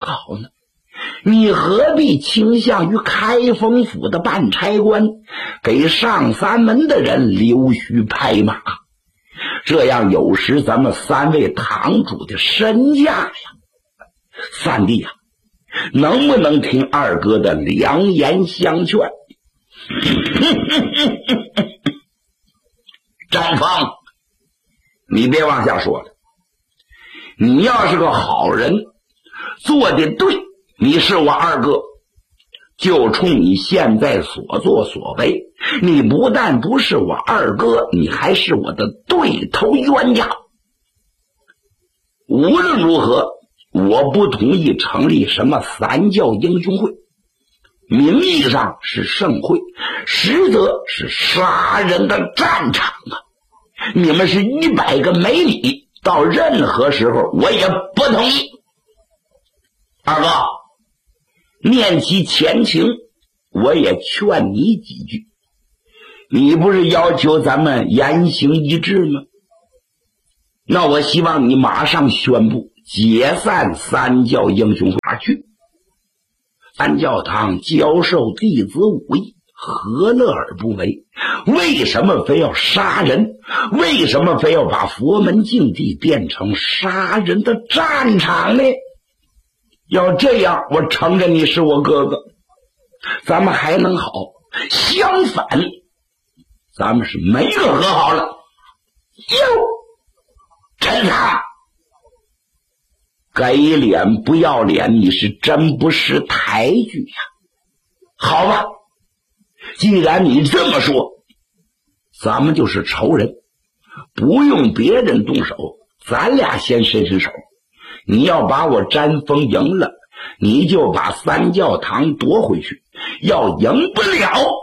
好呢？你何必倾向于开封府的办差官，给上三门的人溜须拍马？这样有时咱们三位堂主的身价呀！三弟呀，能不能听二哥的良言相劝？张芳，你别往下说了。你要是个好人，做的对，你是我二哥，就冲你现在所作所为，你不但不是我二哥，你还是我的对头冤家。无论如何，我不同意成立什么三教英雄会，名义上是盛会，实则是杀人的战场啊！你们是100个没理，到任何时候我也不同意。二哥，念其前情，我也劝你几句。你不是要求咱们言行一致吗？那我希望你马上宣布解散三教英雄会去。三教堂教授弟子武艺，何乐而不为？为什么非要杀人？为什么非要把佛门净地变成杀人的战场呢？要这样，我承认你是我哥哥，咱们还能好。相反，咱们是没个和好了。陈三，给脸不要脸，你是真不识抬举呀！好吧，既然你这么说，咱们就是仇人，不用别人动手，咱俩先伸手。你要把我詹峰赢了，你就把三教堂夺回去；要赢不了，